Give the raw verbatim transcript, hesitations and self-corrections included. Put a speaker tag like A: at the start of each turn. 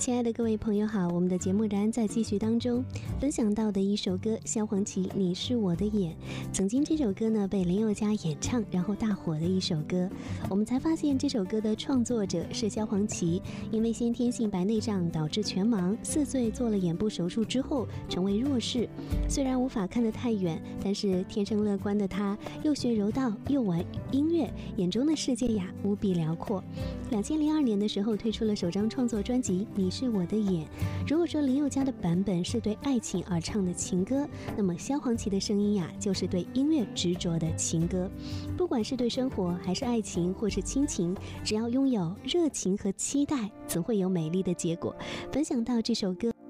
A: 亲爱的各位朋友好，我们的节目仍然在继续当中，分享到的一首歌萧煌奇《你是我的眼》，曾经这首歌呢被林宥嘉演唱然后大火的一首歌，我们才发现这首歌的创作者是萧煌奇，因为先天性白内障导致全盲，四岁做了眼部手术之后成为弱视，虽然无法看得太远，但是天生乐观的他又学柔道又玩音乐，眼中的世界呀无比辽阔。两千零二年的时候推出了首张创作专辑《你是我的眼》。如果说林宥嘉的版本是对爱情而唱的情歌，那么萧煌奇的声音呀就是对音乐执着的情歌。不管是对生活还是爱情或是亲情，只要拥有热情和期待，总会有美丽的结果。分享到这首歌